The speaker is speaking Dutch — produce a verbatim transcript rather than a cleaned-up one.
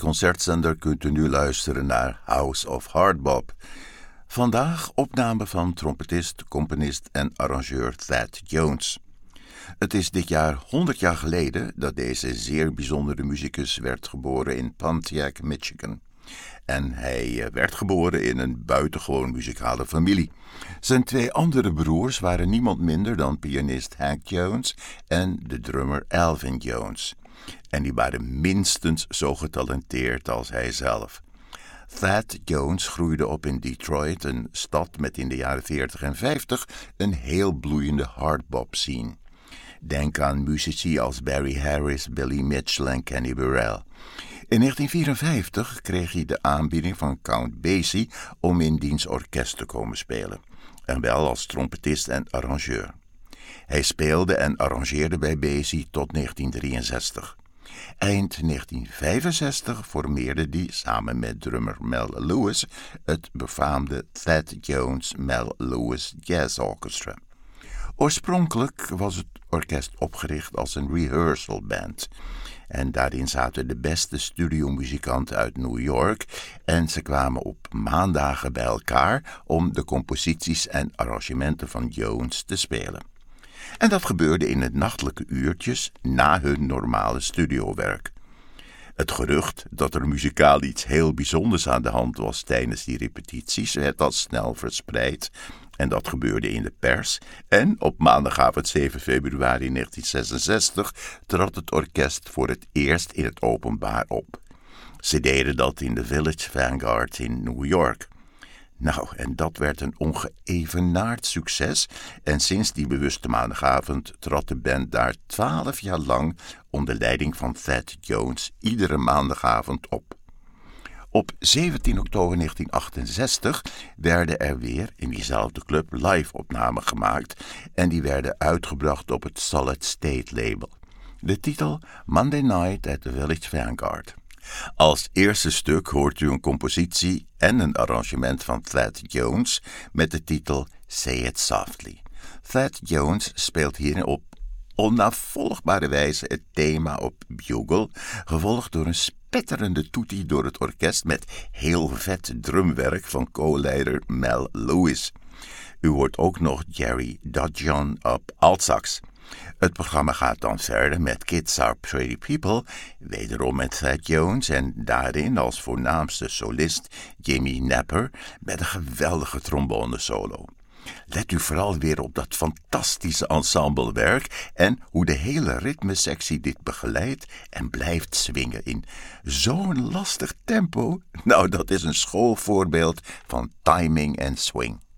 concertzender kunt u nu luisteren naar House of Hardbop. Vandaag opname van trompetist, componist en arrangeur Thad Jones. Het is dit jaar honderd jaar geleden dat deze zeer bijzondere muzikus werd geboren in Pontiac, Michigan. En hij werd geboren in een buitengewoon muzikale familie. Zijn twee andere broers waren niemand minder dan pianist Hank Jones en de drummer Alvin Jones. En die waren minstens zo getalenteerd als hij zelf. Thad Jones groeide op in Detroit, een stad met in de jaren veertig en vijftig een heel bloeiende hardbop scene. Denk aan muzici als Barry Harris, Billy Mitchell en Kenny Burrell. In negentien vierenvijftig kreeg hij de aanbieding van Count Basie om in diens orkest te komen spelen. En wel als trompetist en arrangeur. Hij speelde en arrangeerde bij Basie tot negentien drieënzestig. Eind negentien vijfenzestig formeerde hij samen met drummer Mel Lewis het befaamde Thad Jones Mel Lewis Jazz Orchestra. Oorspronkelijk was het orkest opgericht als een rehearsal band. En daarin zaten de beste studiomuzikanten uit New York en ze kwamen op maandagen bij elkaar om de composities en arrangementen van Jones te spelen. En dat gebeurde in de nachtelijke uurtjes na hun normale studiowerk. Het gerucht dat er muzikaal iets heel bijzonders aan de hand was tijdens die repetities werd al snel verspreid. En dat gebeurde in de pers. En op maandagavond zeven februari negentien zesenzestig trad het orkest voor het eerst in het openbaar op. Ze deden dat in de Village Vanguard in New York. Nou, en dat werd een ongeëvenaard succes en sinds die bewuste maandagavond trad de band daar twaalf jaar lang onder leiding van Thad Jones iedere maandagavond op. Op zeventien oktober negentien achtenzestig werden er weer in diezelfde club live-opnamen gemaakt en die werden uitgebracht op het Solid State label. De titel Monday Night at the Village Vanguard. Als eerste stuk hoort u een compositie en een arrangement van Thad Jones met de titel Say It Softly. Thad Jones speelt hierin op onnavolgbare wijze het thema op bugle, gevolgd door een spetterende toetie door het orkest met heel vet drumwerk van co-leider Mel Lewis. U hoort ook nog Jerry Dudgeon op altsax. Het programma gaat dan verder met Kids Are Pretty People, wederom met Thad Jones en daarin als voornaamste solist Jimmy Napper met een geweldige trombone solo. Let u vooral weer op dat fantastische ensemblewerk en hoe de hele ritmesectie dit begeleidt en blijft swingen in zo'n lastig tempo. Nou, dat is een schoolvoorbeeld van timing en swing.